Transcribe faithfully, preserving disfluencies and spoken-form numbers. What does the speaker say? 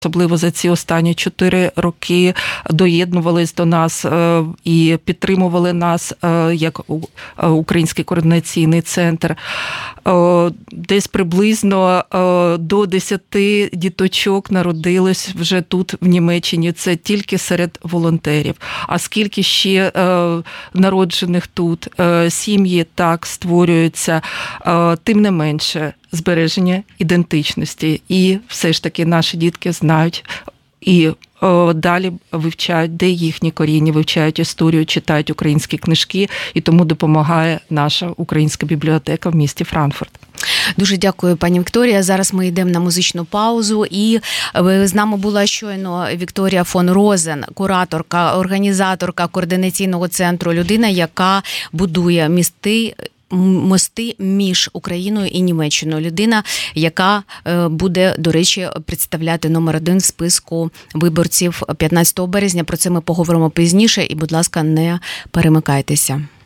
особливо за ці останні чотири роки доєднувались до нас і підтримували нас як Український координаційний центр. Десь приблизно до десяти діточок народилось вже тут, в Німеччині. Це тільки серед волонтерів. А скільки ще народжених тут, сім'ї так створюються, тим не менше збереження ідентичності. І все ж таки наші дітки знають і далі вивчають, де їхні коріння, вивчають історію, читають українські книжки, і тому допомагає наша українська бібліотека в місті Франкфурт. Дуже дякую, пані Вікторія. Зараз ми йдемо на музичну паузу, і з нами була щойно Вікторія фон Розен, кураторка, організаторка координаційного центру, людина, яка будує місти, мости між Україною і Німеччиною. Людина, яка буде, до речі, представляти номер один в списку виборців п'ятнадцятого березня. Про це ми поговоримо пізніше і, будь ласка, не перемикайтеся.